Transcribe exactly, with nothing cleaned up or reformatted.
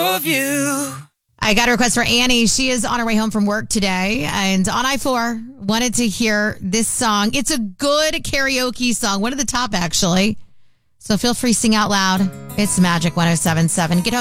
of you. I got a request for Annie. She is on her way home from work today and on I four. Wanted to hear this song. It's a good karaoke song. One of the top, actually. So feel free to sing out loud. It's Magic one oh seven point seven. Get home.